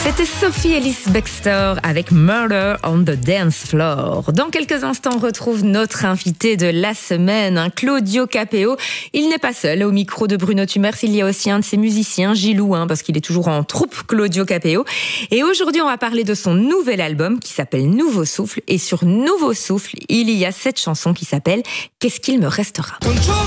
C'était Sophie Ellis Bextor avec Murder on the Dance Floor. Dans quelques instants, on retrouve notre invité de la semaine, Claudio Capéo. Il n'est pas seul au micro de Bruno Tumers, il y a aussi un de ses musiciens, Gilou, parce qu'il est toujours en troupe, Claudio Capéo. Et aujourd'hui, on va parler de son nouvel album qui s'appelle Nouveau Souffle. Et sur Nouveau Souffle, il y a cette chanson qui s'appelle Qu'est-ce qu'il me restera.